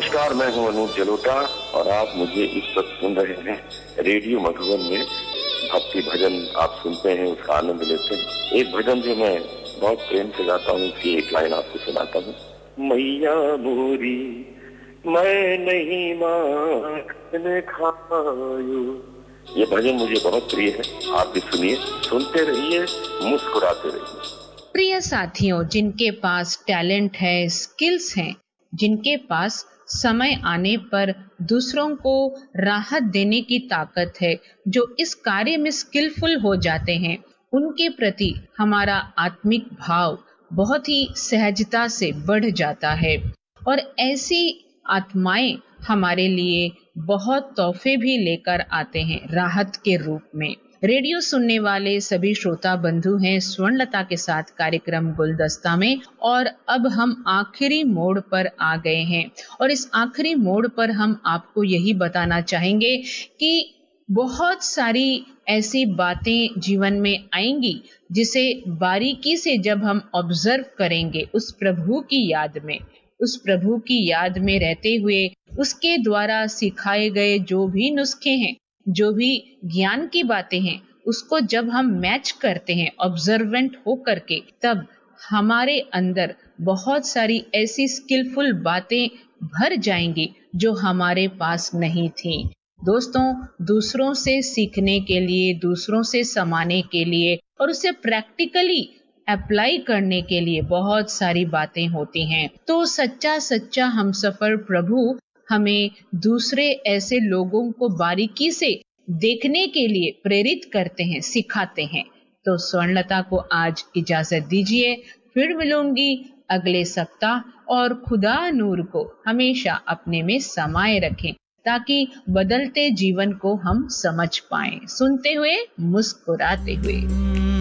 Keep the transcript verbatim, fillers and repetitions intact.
नमस्कार, मैं हूं अनूप जलोटा और आप मुझे इस वक्त सुन रहे हैं रेडियो मधुबन में। भक्ति भजन आप सुनते हैं, उसका आनंद लेते हैं। एक भजन जो मैं बहुत प्रेम से गाता हूँ, उसकी एक लाइन आपको सुनाता हूँ। मैया मोरी मैं नहीं माखन खायो। ये भजन मुझे बहुत प्रिय है, आप भी सुनिए, सुनते रहिए, मुस्कुराते रहिए। प्रिय साथियों, जिनके पास टैलेंट है, स्किल्स हैं, जिनके पास समय आने पर दूसरों को राहत देने की ताकत है, जो इस कार्य में स्किलफुल हो जाते हैं, उनके प्रति हमारा आत्मिक भाव बहुत ही सहजता से बढ़ जाता है और ऐसी आत्माएं हमारे लिए बहुत तोहफे भी लेकर आते हैं राहत के रूप में। रेडियो सुनने वाले सभी श्रोता बंधु हैं स्वर्णलता के साथ कार्यक्रम गुलदस्ता में, और अब हम आखिरी मोड़ पर आ गए हैं और इस आखिरी मोड़ पर हम आपको यही बताना चाहेंगे कि बहुत सारी ऐसी बातें जीवन में आएंगी जिसे बारीकी से जब हम ऑब्जर्व करेंगे, उस प्रभु की याद में उस प्रभु की याद में रहते हुए उसके द्वारा सिखाए गए जो भी नुस्खे हैं, जो भी ज्ञान की बातें हैं, उसको जब हम मैच करते हैं ऑब्जर्वेंट हो करके, तब हमारे अंदर बहुत सारी ऐसी स्किलफुल बातें भर जाएंगी जो हमारे पास नहीं थी। दोस्तों, दूसरों से सीखने के लिए, दूसरों से समाने के लिए और उसे प्रैक्टिकली अप्लाई करने के लिए बहुत सारी बातें होती हैं। तो सच्चा सच्चा हमसफर प्रभु हमें दूसरे ऐसे लोगों को बारीकी से देखने के लिए प्रेरित करते हैं, सिखाते हैं। तो स्वर्णलता को आज इजाजत दीजिए, फिर मिलूंगी अगले सप्ताह और खुदा नूर को हमेशा अपने में समाये रखें ताकि बदलते जीवन को हम समझ पाएं। सुनते हुए, मुस्कुराते हुए।